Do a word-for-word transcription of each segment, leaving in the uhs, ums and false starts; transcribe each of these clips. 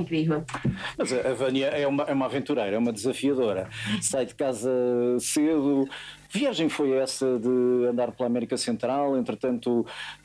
incrível. Mas a Vânia é uma, é uma aventureira, é uma desafiadora. Sai de casa cedo. Que viagem foi essa de andar pela América Central? Entretanto,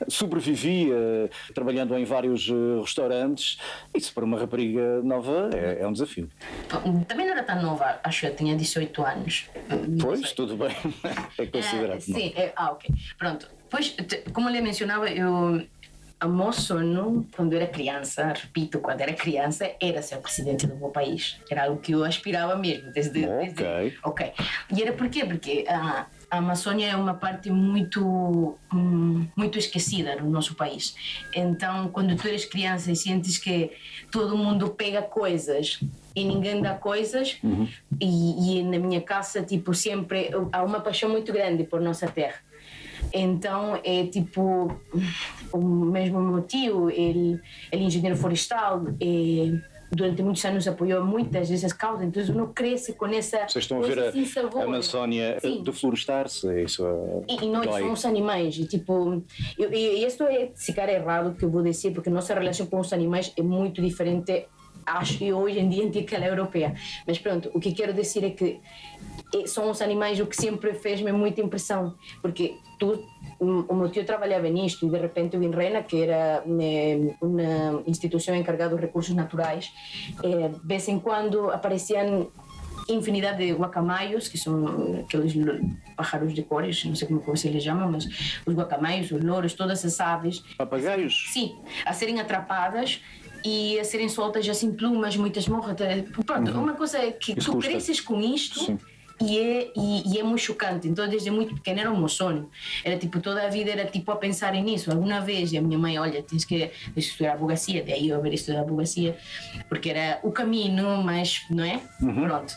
sobrevivia trabalhando em vários restaurantes. Isso para uma rapariga nova é, é um desafio. Também não era tão nova, acho que eu tinha dezoito anos. Pois, tudo bem. É considerado. É, sim, é, ah, ok. Pronto. Pois, como ele mencionava, eu... O meu sonho, quando eu era criança, repito, quando era criança, era ser presidente do meu país. Era algo que eu aspirava mesmo, desde... Ok. desde ok. E era por quê? Porque a, a Amazônia é uma parte muito, hum, muito esquecida no nosso país. Então, quando tu eres criança e sentes que todo mundo pega coisas e ninguém dá coisas, uhum. e, e na minha casa, tipo, sempre há uma paixão muito grande por nossa terra. Então é tipo o mesmo meu tio, ele, ele é engenheiro florestal, e durante muitos anos apoiou muitas dessas causas, então uno cresce com essa... Vocês estão a ver assim, a, a Amazónia deflorestar-se, isso é... E, e nós dói. Somos animais, e tipo, eu, e isso é, se calhar é errado que eu vou dizer, porque nossa relação com os animais é muito diferente, acho que hoje em dia, daquela europeia. Mas pronto, o que quero dizer é que são os animais o que sempre fez-me muita impressão, porque tu, o meu tio trabalhava nisto e de repente o INRENA, que era né, uma instituição encarregada dos recursos naturais, eh, de vez em quando apareciam infinidade de guacamayos, que são aqueles pájaros de cores, não sei como se lhes chama, mas os guacamayos, os louros, todas as aves. Papagaios? Sim, a serem atrapadas e a serem soltas assim plumas, muitas morras. Pronto, uhum. Uma coisa é que isso tu custa. Cresces com isto. Sim. E é, e, e é muito chocante. Então desde muito pequena era o meu sonho, era tipo, toda a vida era tipo a pensar nisso alguma vez, e a minha mãe, olha, tens que estudar advocacia, daí eu haver estudado advocacia, porque era o caminho, mas não é? Uhum. Pronto.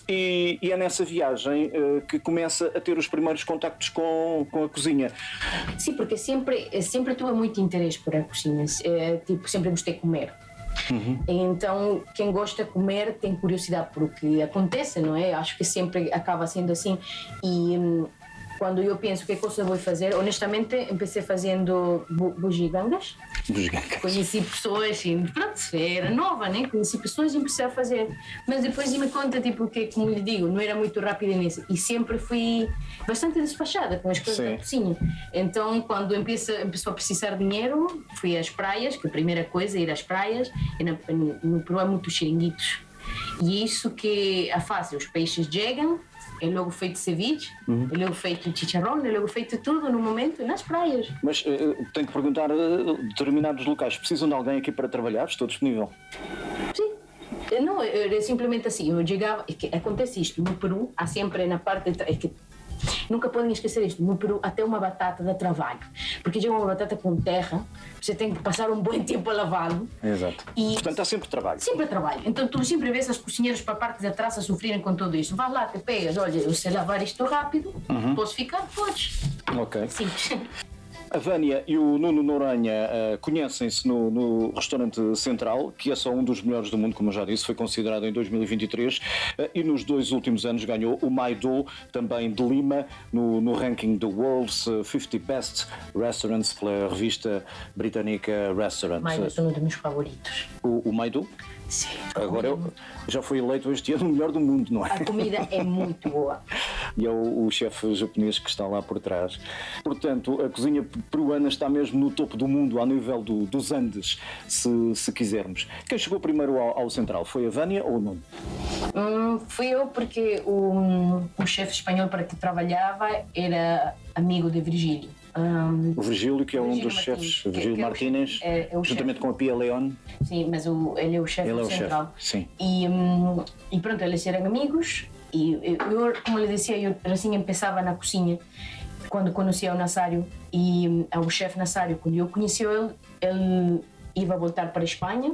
E, e é nessa viagem uh, que começa a ter os primeiros contactos com, com a cozinha? Sim, porque sempre, sempre tive muito interesse por a cozinha, é, tipo, sempre gostei de comer. Uhum. Então quem gosta de comer tem curiosidade por o que acontece, não é? Acho que sempre acaba sendo assim. E hum, quando eu penso o que coisa vou fazer, honestamente empecei fazendo bu- bugigangas. Bugigangas. Conheci pessoas e pronto, era nova, né? Conheci pessoas e empecei a fazer, mas depois me conta tipo que, como lhe digo, não era muito rápida nisso e sempre fui bastante despachada com as coisas Sim. da cozinha. Então quando empecei, empecei a precisar de dinheiro, fui às praias, que a primeira coisa é ir às praias, e na, no Peru há muitos chiringuitos e isso que é fácil, os peixes chegam, é logo feito ceviche, uhum. é logo feito chicharrón, é logo feito tudo no momento nas praias. Mas uh, tenho que perguntar, uh, determinados locais precisam de alguém aqui para trabalhar? Estou disponível? Sim. Não, é simplesmente assim, eu chegava, é que acontece isto, no Peru há sempre na parte, é que nunca podem esquecer isto, no Peru até uma batata dá trabalho, porque chega uma batata com terra, você tem que passar um bom tempo a lavá-lo. Exato. E portanto há sempre trabalho. Sempre trabalho. Então tu sempre vês as cozinheiras para a parte de atrás a sofrerem com tudo isto. Vai lá, te pegas, olha, eu sei lavar isto rápido, uhum. Posso ficar? Podes. Ok. Simples. A Vânia e o Nuno Noronha uh, conhecem-se no, no Restaurante Central, que é só um dos melhores do mundo, como eu já disse, foi considerado em dois mil e vinte e três uh, e nos dois últimos anos ganhou o Maido, também de Lima, no, no ranking do World's cinquenta Best Restaurants pela revista britânica Restaurant. Maido é um dos meus favoritos. O, o Maido? Sim. Agora eu, já foi eleito este ano o melhor do mundo, não é? A comida é muito boa. E é o, o chefe japonês que está lá por trás. Portanto, a cozinha peruana está mesmo no topo do mundo, ao nível do, dos Andes, se, se quisermos. Quem chegou primeiro ao, ao Central? Foi a Vânia ou o Nuno? Hum, fui eu, porque o, o chefe espanhol para que trabalhava era amigo de Virgílio. Um, o Virgílio, que é um dos Martins, chefes, que, Virgílio que Martínez, é, é juntamente chefe. com a Pia León. Sim, mas o, ele é o chefe ele é o central. Chefe, sim. E, um, e pronto, eles eram amigos. E eu, como lhe dizia, eu assim começava na cozinha quando conhecia o Nazário. E um, o chefe Nazário, quando eu conheci ele, ele ia voltar para a Espanha.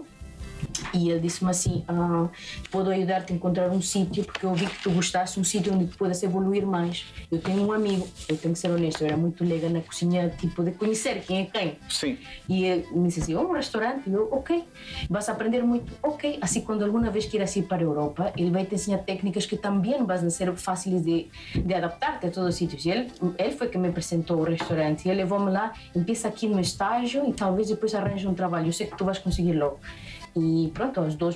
E ele disse-me assim, ah, posso ajudar-te a encontrar um sítio, porque eu vi que tu gostaste, um sítio onde tu podes evoluir mais. Eu tenho um amigo, eu tenho que ser honesto, eu era muito leiga na cozinha, tipo, de conhecer quem é quem. Sim. E ele me disse assim, oh, um restaurante? E eu, ok. Vas aprender muito? Ok. Assim, quando alguma vez queiras ir para a Europa, ele vai te ensinar técnicas que também vão ser fáceis de, de adaptar-te a todos os sítios. E ele, ele foi que me apresentou o restaurante. E ele levou-me lá, empieza aqui no estágio e talvez depois arranje um trabalho. Eu sei que tu vais conseguir logo. E pronto, aos dois